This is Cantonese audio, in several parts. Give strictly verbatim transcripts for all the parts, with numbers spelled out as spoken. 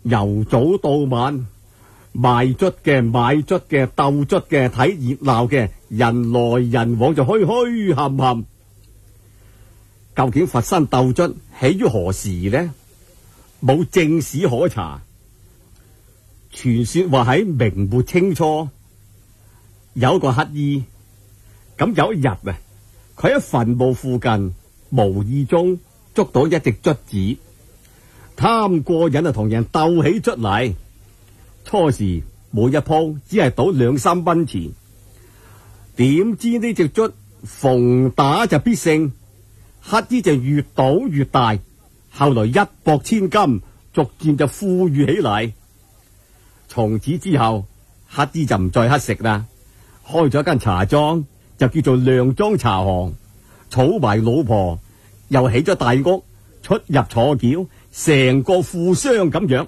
由早到晚，賣卒嘅、買卒嘅、鬥卒嘅、睇熱鬧嘅，人來人往就虛虛冚冚。究竟佛山鬥卒起於何時呢？冇正史可查。傳說話喺明末清初，有個乞兒，咁有一日啊，佢喺墳墓附近無意中捉到一隻卒子，貪過癮啊，同人鬥起卒嚟。初時每一鋪只係賭兩三蚊錢，點知呢隻卒逢打就必勝，乞兒就越賭越大，後來一博千金，逐漸就富裕起嚟。從此之後，乞兒就唔再乞食啦，開咗一間茶莊，就叫做亮莊茶行，儲埋老婆，又起咗大屋，出入坐轎，成個富商咁樣。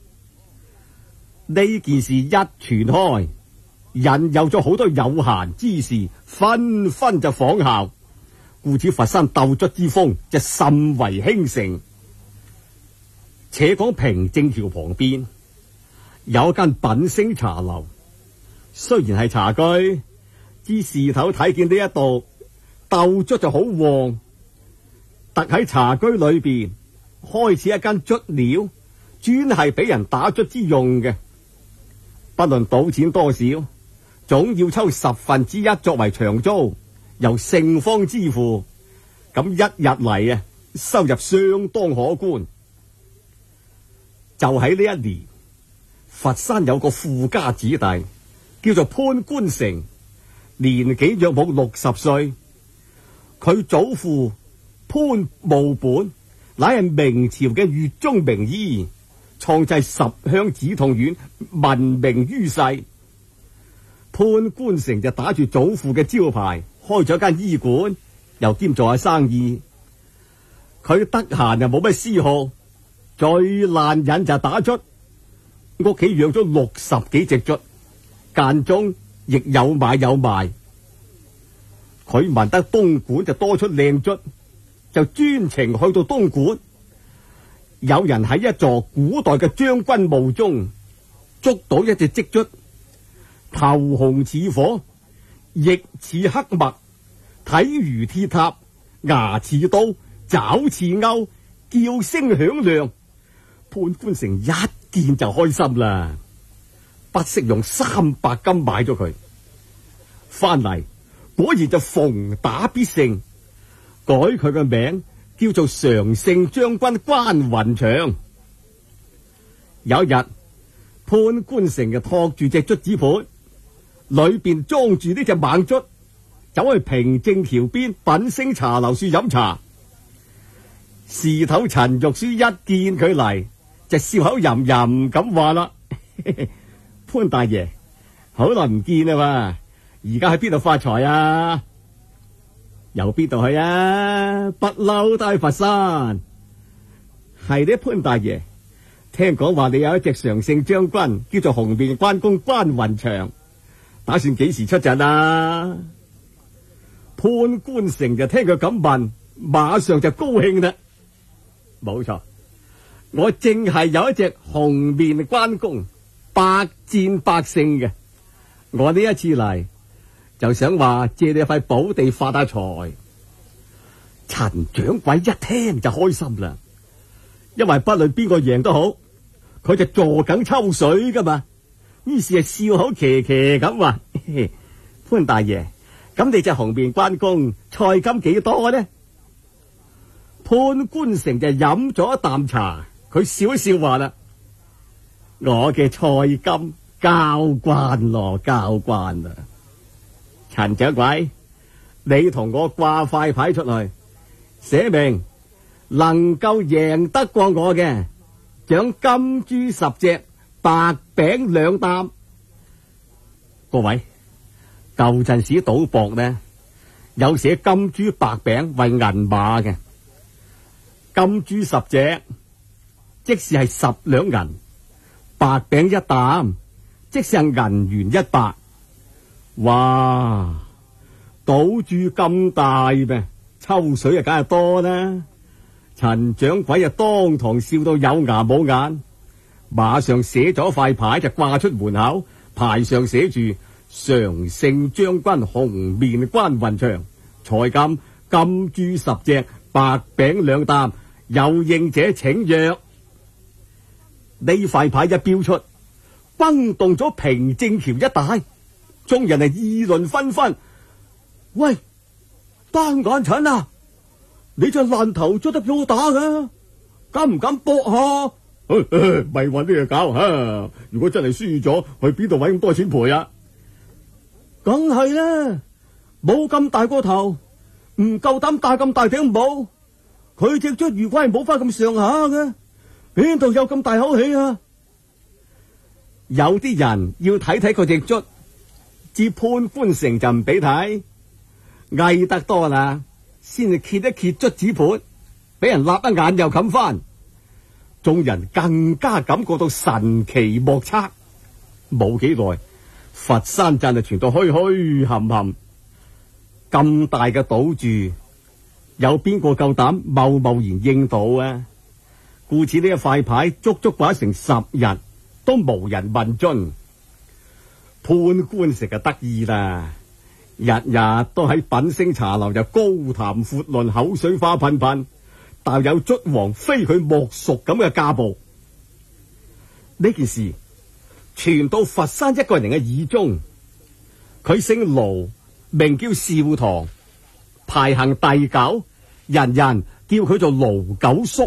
呢件事一傳開，引誘咗好多有閒之士，紛紛就仿效，故此佛山鬥卒之風就甚為興盛。且講平正橋旁邊有一間品星茶樓，雖然係茶居，之事頭睇見呢一度鬥卒就好旺，特喺茶居裏邊開始一間卒寮，專係俾人打卒之用嘅。不論賭錢多少，總要抽十分之一作為長租，由勝方支付。咁一日嚟啊，收入相當可觀。就喺呢一年，佛山有個富家子弟叫做潘官成，年紀約冇六十歲。佢祖父潘慕本乃係明朝嘅粵中名醫，創制十香止痛丸，聞名於世。潘官成就打住祖父嘅招牌，開咗間醫館，又兼做下生意。佢得閒又冇乜嗜好，最難忍就打卒。屋企養咗六十幾隻卒，間中亦有買有賣。佢聞得東莞就多出靚卒，就專程去到東莞。有人喺一座古代嘅將軍墓中捉到一隻積卒，頭紅似火，翼似黑墨，體如鐵塔，牙似刀，爪似鈎，叫聲響亮。潘官成一見就開心啦，不惜用三百金買咗佢，翻嚟果然就逢打必勝，改佢嘅名叫做常勝將軍關雲長。有一日，潘官成就托住隻卒子盤，裏邊裝住呢隻猛卒，走去平正橋邊品星茶樓處飲茶。事頭陳玉書一見佢嚟，就笑口吟吟咁話啦：潘大爺，好耐唔見啦嘛，而家喺邊度發財啊？由邊度去啊？不嬲都喺佛山。係呢，潘大爺，聽講話你有一隻常勝將軍叫做紅面關公關雲長，打算幾時出陣啊？潘官成就聽佢咁問，馬上就高興啦。冇錯，我正係有一隻紅面關公，百戰百勝嘅。我呢一次嚟就想話借你塊寶地發下財。陳掌櫃一聽就開心啦，因為不論邊個贏都好，佢就坐梗抽水噶嘛。於是係笑口騎騎咁話：潘大爺，咁你隻紅面關公菜金幾多呢？潘官成就飲咗一啖茶，佢笑一笑話啦：我嘅菜金交關咯，交關啦。陳掌櫃，你同我掛塊牌出去，寫明能夠贏得過我嘅，獎金豬十隻，白餅兩擔。各位，舊陣時賭博呢，有寫金豬白餅為銀碼嘅。金豬十隻，即是係十兩銀；白餅一擔，即是係銀元一百。哇！賭注咁大咩？抽水啊，梗係多啦。陳掌櫃啊，當堂笑到有牙冇眼， 馬上寫咗塊牌就掛出門口，牌上寫住常勝將軍紅面關雲長，財金金豬十隻，白餅兩擔，有應者請約。呢塊牌一標出，轟動咗平正橋一帶，眾人係議論紛紛。喂，單眼陳啊，你隻爛頭捉得俾我打㗎，敢唔敢搏下？咪話呢個搞吓，如果真係輸咗，去邊度搵咁多錢賠啊？梗係啦，冇咁大個頭，唔夠膽戴咁大頂帽。佢隻卒如果係冇翻咁上下嘅，邊度有咁大口氣啊？有啲人要睇睇佢隻卒，至潘歡成就唔俾睇，翳得多啦，先至揭一揭卒子盤，俾人立一眼又冚翻。眾人更加感覺到神奇莫測。冇幾耐，佛山鎮就傳到虛虛冚冚，咁大嘅賭注，有邊個夠膽貿貿然應到啊？故此呢一塊牌足足擺成十日，都無人問津。潘官成就得意啦，日日都喺品星茶樓就高談闊論，口水花噴噴，但有卒王非佢莫屬咁嘅家暴。呢件事傳到佛山一個人嘅耳中，佢姓盧，名叫少棠，排行第九，人人叫佢做盧九叔。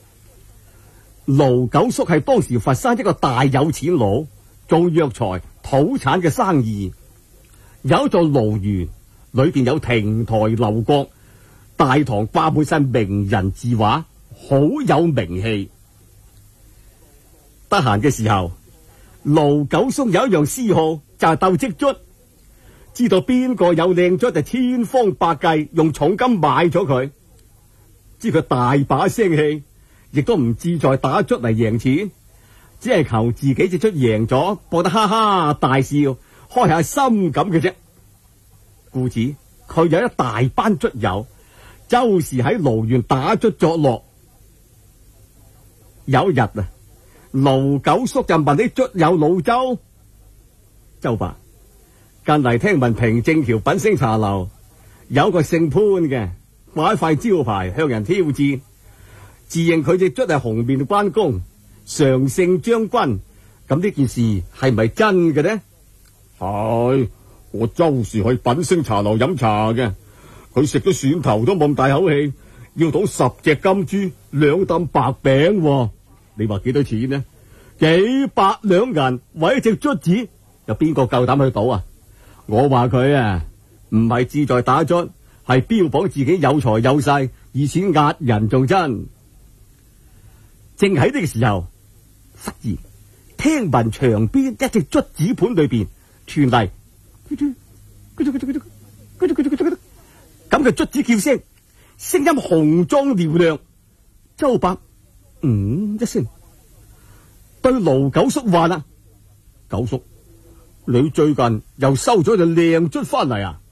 盧九叔係當時佛山一個大有錢佬，做藥材土產嘅生意，有一座盧園，裏邊有亭台樓閣，大堂掛滿晒名人字畫，好有名氣。得閒嘅時候，盧九叔有一樣嗜好，就係鬥積卒，知道邊個有靚卒就千方百計用重金買咗佢。知佢大把聲氣，亦都唔志在打卒嚟贏錢，只係求自己隻卒贏咗，博得哈哈大笑，開下心咁嘅啫。故此佢有一大班卒友，周時喺盧園打卒作樂。有一日啊，盧九叔就問啲卒友老周：周伯，近嚟聽聞平正橋品星茶樓有個姓潘嘅，掛一塊招牌向人挑戰，自認佢隻卒係紅面關公，常勝將軍。咁呢件事係咪真嘅呢？係，我周時去品星茶樓飲茶嘅，佢食咗蒜頭都冇咁大口氣，要賭十隻金豬，兩擔白餅。你話幾多錢呢？幾百兩銀，為一隻卒子，有邊個夠膽去賭啊？我話佢啊，唔係志在打卒，係標榜自己有財有勢，以錢壓人仲真。正喺呢個時候，忽然聽聞牆邊一隻卒子盤裏邊傳嚟咁嘅卒子叫聲，聲音雄壯嘹亮。周伯嗯一聲，對盧九叔話啦：九叔，你最近又收咗隻靚卒翻嚟啊？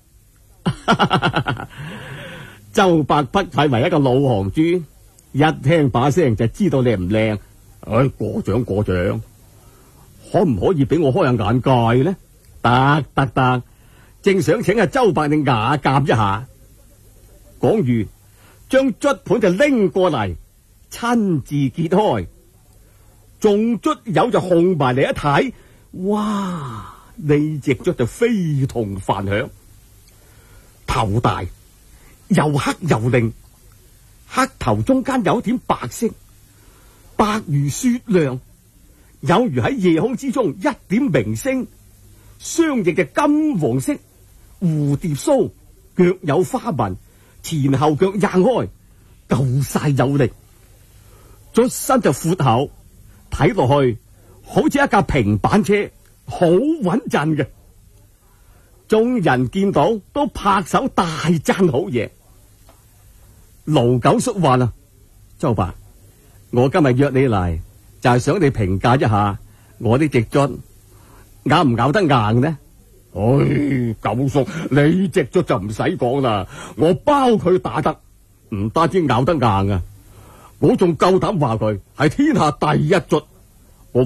周伯不愧為一個老行珠，一聽把聲就知道靚唔靚。唉，過獎過獎，可唔可以俾我開下眼界呢？得得得，正想請阿周伯你雅鑒一下。講完，將卒盤就拎過嚟，親自揭開，眾卒友就控埋嚟一睇，哇！呢隻卒就非同凡響，頭大又黑又靈，黑頭中間有一點白色，白如雪亮，有如喺夜空之中一點明星。雙翼嘅金黃色蝴蝶鬚，腳有花紋，前後腳硬開，夠晒有力。卒身就闊厚，睇落去好似一架平板車，好穩陣嘅。眾人見到都拍手大讚好嘢。盧九叔話啦：周伯，我今日約你嚟，就係想你評價一下我呢隻卒咬唔咬得硬呢？唉，九叔，你隻卒就唔使講啦，我包佢打得，唔單止咬得硬啊，我仲夠膽話佢係天下第一卒。